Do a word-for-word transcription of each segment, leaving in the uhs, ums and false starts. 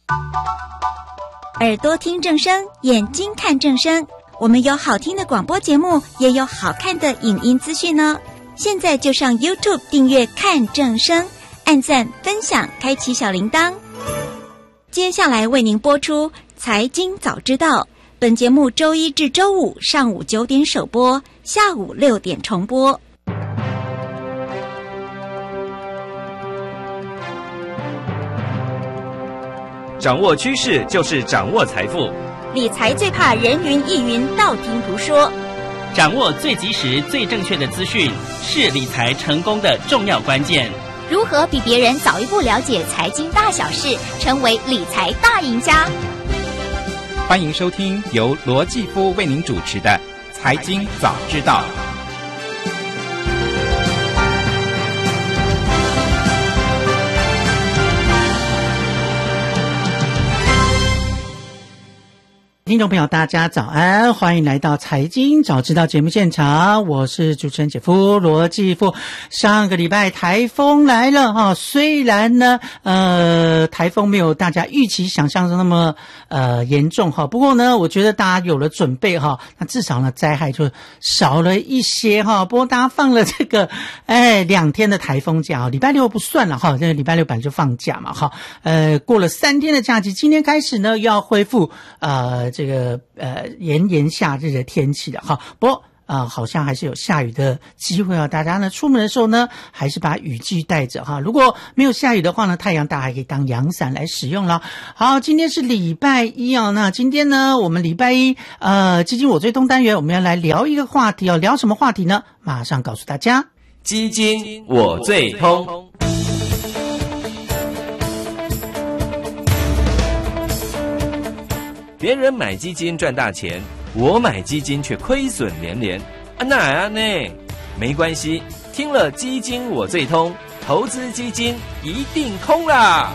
耳朵听正声，眼睛看正声。我们有好听的广播节目，也有好看的影音资讯呢。现在就上 YouTube 订阅看正声，按赞分享，开启小铃铛。接下来为您播出财经早知道，本节目周一至周五上午九点首播，下午六点重播。 掌握趋势就是掌握财富， 理财最怕人云亦云，道听途说。 掌握最及时、最正确的资讯，是理财成功的重要关键。 如何比别人早一步了解财经大小事，成为理财大赢家？ 欢迎收听由罗继夫为您主持的《财经早知道》。 听众朋友大家早安，欢迎来到财经早知道节目现场，我是主持人姐夫罗继富。上个礼拜台风来了哈，虽然呢呃台风没有大家预期想象中那么呃严重哈，不过呢我觉得大家有了准备哈，那至少呢灾害就少了一些哈。不过大家放了这个哎两天的台风假，礼拜六不算了哈，这个礼拜六本来就放假嘛哈，呃过了三天的假期，今天开始呢又要恢复呃这个呃炎炎夏日的天气了哈，不过啊、呃，好像还是有下雨的机会啊！大家呢出门的时候呢，还是把雨具带着哈。如果没有下雨的话呢，太阳大家还可以当阳伞来使用了。好，今天是礼拜一啊，那今天呢，我们礼拜一呃基金我最通单元，我们要来聊一个话题哦，聊什么话题呢？马上告诉大家， 基金我最通。别人买基金赚大钱，我买基金却亏损连连，啊那啊呢？没关系，听了基金我最通，投资基金一定通啦！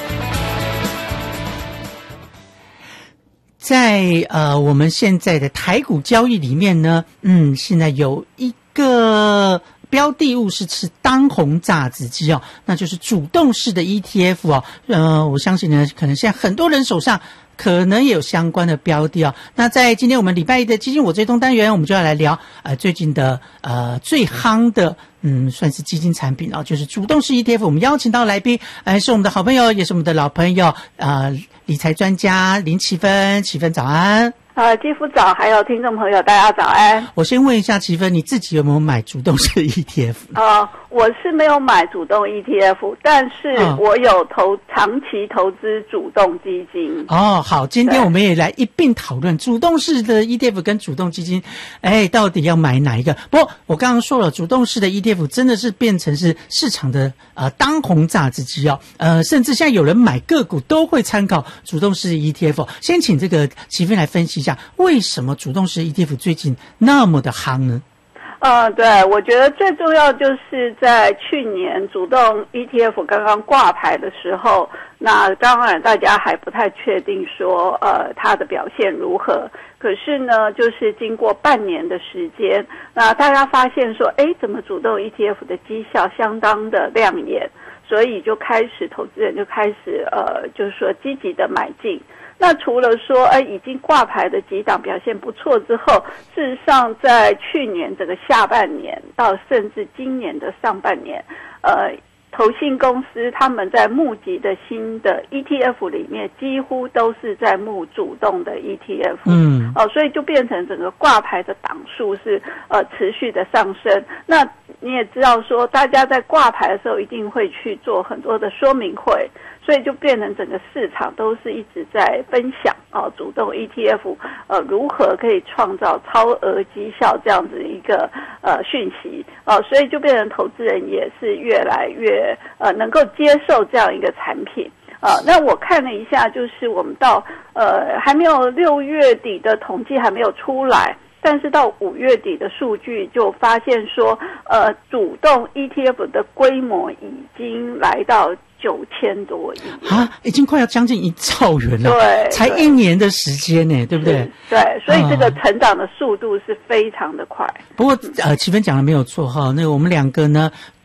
在呃我们现在的台股交易里面呢，嗯，现在有一个标的物是吃当红炸子鸡哦，那就是主动式的 E T F 哦。呃，我相信呢，可能现在很多人手上可能也有相关的标的哦。那在今天我们礼拜一的基金我追踪单元，我们就要来聊呃最近的呃最夯的嗯算是基金产品哦，就是主动式 E T F。我们邀请到来宾，呃是我们的好朋友，也是我们的老朋友，呃理财专家林奇芬。奇芬早安。 呃，继夫早，还有听众朋友，大家早安。 我先问一下奇芬，你自己有没有买主动式 E T F？ 呃，我是没有买主动 E T F， 但是我有投、哦、长期投资主动基金。 哦，好，今天我们也来一并讨论主动式的 E T F 跟主动基金，哎，到底要买哪一个？不过我刚刚说了，主动式的 E T F 真的是变成是市场的呃当红炸子鸡哦，呃，甚至现在有人买个股都会参考主动式 E T F、哦。先请这个奇芬来分析一下。为什么主动式 E T F 最近那么的夯呢？ 呃，对，我觉得最重要就是在去年主动 E T F 刚刚挂牌的时候，那当然大家还不太确定说呃它的表现如何，可是呢就是经过半年的时间，那大家发现说诶怎么主动 E T F 的绩效相当的亮眼，所以就开始投资人就开始呃就是说积极的买进。那除了说哎已经挂牌的几档表现不错之后，事实上在去年这个下半年到甚至今年的上半年，呃投信公司他们在募集的新的 E T F 里面几乎都是在募主动的 E T F， 嗯，哦、呃，所以就变成整个挂牌的档数是呃持续的上升。那你也知道说大家在挂牌的时候一定会去做很多的说明会，所以就变成整个市场都是一直在分享啊、呃，主动 E T F 呃如何可以创造超额绩效这样子一个呃讯息啊、呃，所以就变成投资人也是越来越呃能够接受这样一个产品啊、呃。那我看了一下，就是我们到呃还没有六月底的统计还没有出来。但是到五月底的数据就发现说，呃，主动 E T F 的规模已经来到九千多亿啊，已经快要将近一兆元了， 对， 才一年的时间呢，对不对？ 对，所以这个成长的速度是非常的快。 不过呃，奇芬讲的没有错哈，那个我们两个呢，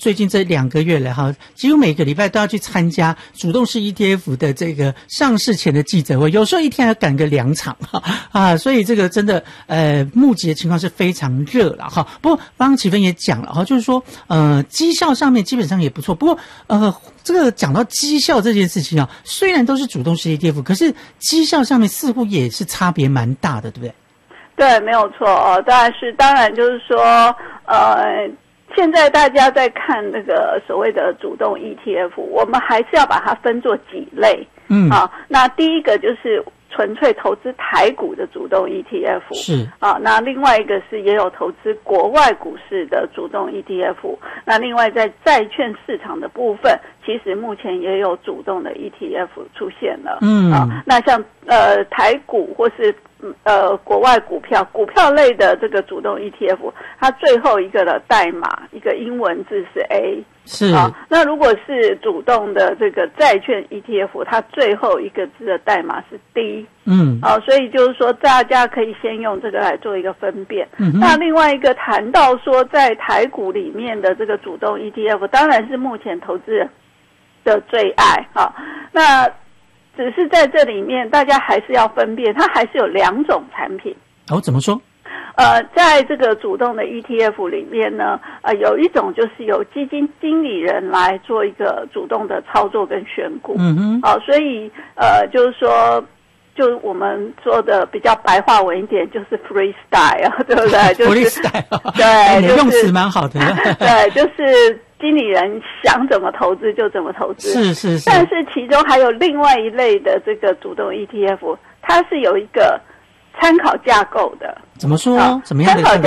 最近这两个月来哈，几乎每个礼拜都要去参加主动式 E T F 的这个上市前的记者会，有时候一天要赶个两场哈啊，所以这个真的呃募集的情况是非常热了哈。不过刚刚启芬也讲了哈，就是说呃绩效上面基本上也不错，不过呃这个讲到绩效这件事情啊，虽然都是主动式 E T F， 可是绩效上面似乎也是差别蛮大的，对不对？ 对，没有错哦。当然是，当然就是说，呃，现在大家在看那个所谓的主动 E T F， 我们还是要把它分作几类。嗯，啊，那第一个就是纯粹投资台股的主动 E T F， 是啊，那另外一个是也有投资国外股市的主动 E T F， 那另外在债券市场的部分，其实目前也有主动的 E T F 出现了。嗯，啊，那像呃台股或是呃国外股票股票类的这个主动 E T F， 它最后一个的代码一个英文字是 A。是啊，那如果是主动的这个债券 E T F， 它最后一个字的代码是 D。嗯，啊，所以就是说大家可以先用这个来做一个分辨。嗯，那另外一个谈到说在台股里面的这个主动 E T F， 当然是目前投资人的最爱啊。那只是在这里面大家还是要分辨，它还是有两种产品。 哦，怎么说？ 呃，在这个主动的 E T F 里面呢，呃，有一种就是由基金经理人来做一个主动的操作跟选股。嗯哼。好、呃，所以呃，就是说，就我们说的比较白话文一点，就是 freestyle， 对不对？就是 freestyle。 对， 你的用词蛮好的。 对，就是经理人想怎么投资就怎么投资。是是是。但是其中还有另外一类的这个主动 E T F， 它是有一个参考架构的。 怎么说？怎么样的参考